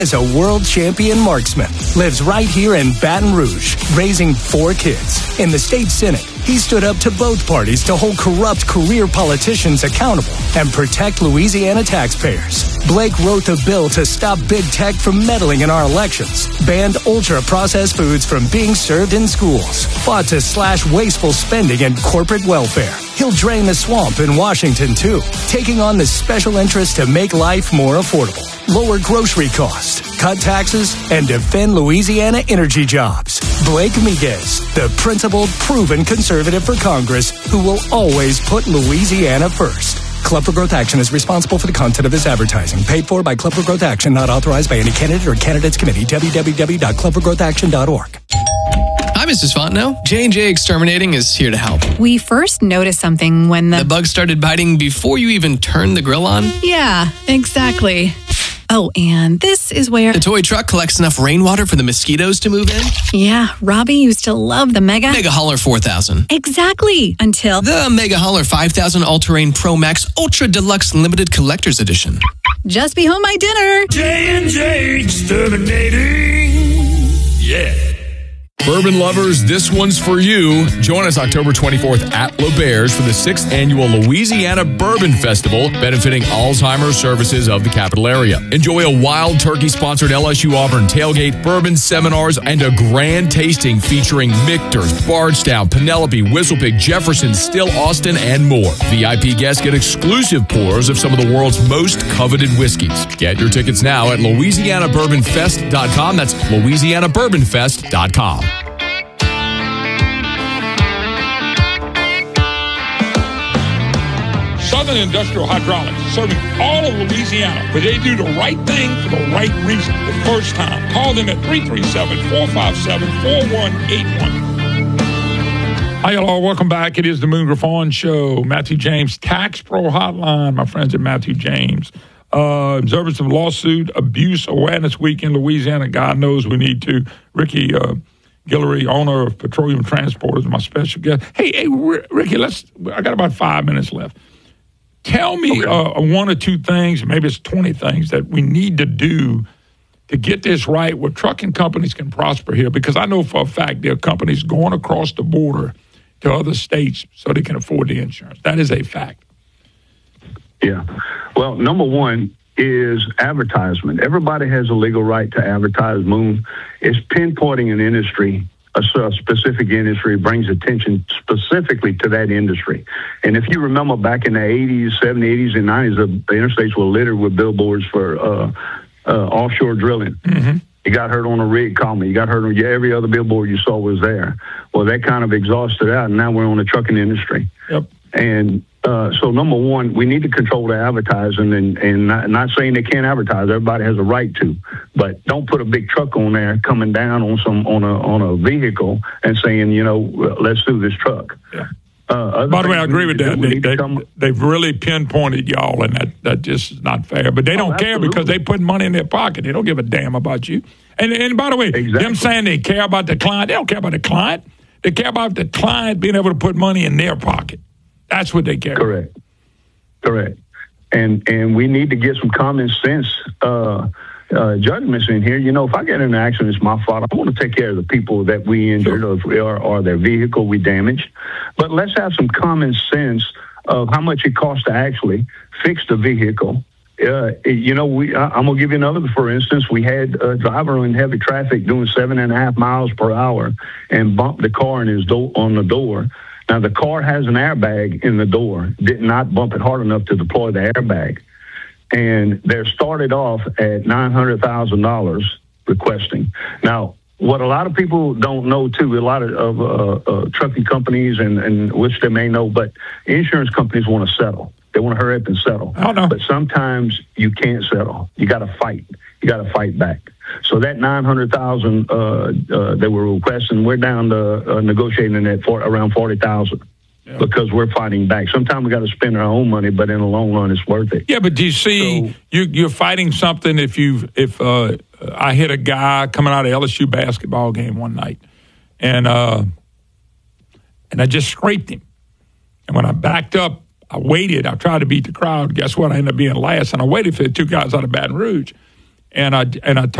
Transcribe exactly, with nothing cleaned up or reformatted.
is a world champion marksman, lives right here in Baton Rouge, raising four kids. In the state Senate, he stood up to both parties to hold corrupt career politicians accountable and protect Louisiana taxpayers. Blake wrote the bill to stop big tech from meddling in our elections, banned ultra-processed foods from being served in schools, fought to slash wasteful spending and corporate welfare. He'll drain the swamp in Washington, too, taking on the special interest to make life more affordable, lower grocery costs, cut taxes, and defend Louisiana energy jobs. Blake Miguez, the principled, proven conservative for Congress who will always put Louisiana first. Club for Growth Action is responsible for the content of this advertising. Paid for by Club for Growth Action, not authorized by any candidate or candidates committee. w w w dot club for growth action dot org. Hi, Missus Fontenot. J and J Exterminating is here to help. We first noticed something when the... The bug started biting before you even turned the grill on? Yeah, exactly. Oh, and this is where... The toy truck collects enough rainwater for the mosquitoes to move in? Yeah, Robbie used to love the Mega... Mega Hauler four thousand. Exactly, until... The Mega Hauler five thousand All-Terrain Pro Max Ultra Deluxe Limited Collector's Edition. Just be home my dinner. J and J Exterminating. Yeah. Bourbon lovers, this one's for you. Join us October twenty-fourth at LeBairs for the sixth Annual Louisiana Bourbon Festival, benefiting Alzheimer's services of the capital area. Enjoy a Wild Turkey-sponsored L S U Auburn tailgate, bourbon seminars, and a grand tasting featuring Michter's, Bardstown, Penelope, Whistlepig, Jefferson, Still Austin, and more. V I P guests get exclusive pours of some of the world's most coveted whiskeys. Get your tickets now at louisiana bourbon fest dot com. That's louisiana bourbon fest dot com. Southern Industrial Hydraulics, serving all of Louisiana, where they do the right thing for the right reason the first time. Call them at three three seven, four five seven, four one eight one. Hi, y'all. Welcome back. It is the Moon Griffon Show. Matthew James, Tax Pro Hotline. My friends at Matthew James. Uh, observance of lawsuit, abuse awareness week in Louisiana. God knows we need to. Ricky uh, Guillory, owner of Petroleum Transport, is my special guest. Hey, hey, Ricky, let's. I got about five minutes left. Tell me okay. uh, one or two things, maybe it's twenty things, that we need to do to get this right where trucking companies can prosper here. Because I know for a fact there are companies going across the border to other states so they can afford the insurance. That is a fact. Yeah. Well, number one is advertisement. Everybody has a legal right to advertise. Moon is pinpointing an industry, a specific industry, brings attention specifically to that industry. And if you remember back in the eighties, seventies, eighties, and nineties, the interstates were littered with billboards for uh, uh, offshore drilling. Mm-hmm. You got hurt on a rig, call me. You got hurt on yeah, every other billboard you saw was there. Well, that kind of exhausted out, and now we're on the trucking industry. Yep. And uh, so, number one, we need to control the advertising, and, and not, not saying they can't advertise. Everybody has a right to, but don't put a big truck on there coming down on some on a on a vehicle and saying, you know, let's do this truck. Yeah. Uh, By the way, I agree with that. They, they, come, they've really pinpointed y'all, and that, that just is not fair. But they don't oh, care because they put money in their pocket. They don't give a damn about you. And and by the way, exactly. them saying they care about the client, they don't care about the client. They care about the client being able to put money in their pocket. That's what they care. Correct. Correct. And and we need to get some common sense uh, uh, judgments in here. You know, if I get in an accident, it's my fault. I want to take care of the people that we injured sure. or, or their vehicle we damaged. But let's have some common sense of how much it costs to actually fix the vehicle. Uh, you know, we. I, I'm gonna give you another. For instance, we had a driver in heavy traffic doing seven and a half miles per hour and bumped the car in his do- on the door. Now, the car has an airbag in the door, did not bump it hard enough to deploy the airbag. And they're started off at nine hundred thousand dollars requesting. Now, what a lot of people don't know, too, a lot of, of uh, uh, trucking companies, and, and which they may know, but insurance companies want to settle. They want to hurry up and settle. I don't know. But sometimes you can't settle. You got to fight. You got to fight back. So that nine hundred thousand dollars uh, uh, they were requesting, we're down to uh, negotiating at for, around forty thousand dollars. Yeah. Because we're fighting back. Sometimes we got to spend our own money, but in the long run, it's worth it. Yeah, but do you see, so, you, you're fighting something if you if uh, I hit a guy coming out of L S U basketball game one night, and uh, and I just scraped him. And when I backed up, I waited. I tried to beat the crowd. Guess what? I ended up being last, and I waited for the two guys out of Baton Rouge. and I and I.